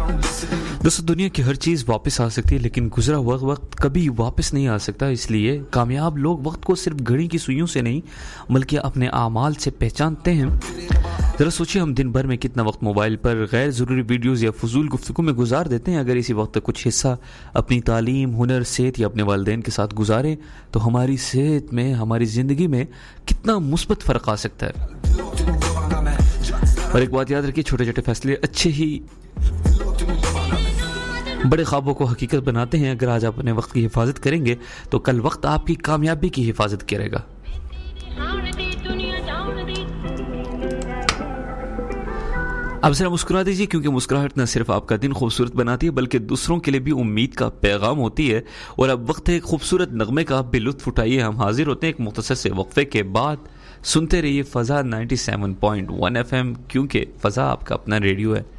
دوستو دنیا کی ہر چیز واپس آ سکتی ہے لیکن گزرا ہوا وقت کبھی واپس نہیں آ سکتا. اس لیے کامیاب لوگ وقت کو صرف گھڑی کی سوئیوں سے نہیں بلکہ اپنے اعمال سے پہچانتے ہیں. ذرا سوچیں ہم دن بھر میں کتنا وقت موبائل پر غیر ضروری ویڈیوز یا فضول گفتگو میں گزار دیتے ہیں. اگر اسی وقت کچھ حصہ اپنی تعلیم، ہنر، صحت یا اپنے والدین کے ساتھ گزاریں تو ہماری صحت میں، ہماری زندگی میں کتنا مثبت فرق آ سکتا ہے. اور ایک بات یاد رکھیے، چھوٹے چھوٹے فیصلے اچھے ہی بڑے خوابوں کو حقیقت بناتے ہیں. اگر آج آپ اپنے وقت کی حفاظت کریں گے تو کل وقت آپ کی کامیابی کی حفاظت کرے گا. اب ذرا مسکرا دیجیے، کیونکہ مسکراہٹ نہ صرف آپ کا دن خوبصورت بناتی ہے بلکہ دوسروں کے لیے بھی امید کا پیغام ہوتی ہے. اور اب وقت ہے ایک خوبصورت نغمے کا، آپ بھی لطف اٹھائیے. ہم حاضر ہوتے ہیں ایک مختصر سے وقفے کے بعد. سنتے رہیے فضا 97.1 FM، کیونکہ فضا آپ کا اپنا ریڈیو ہے.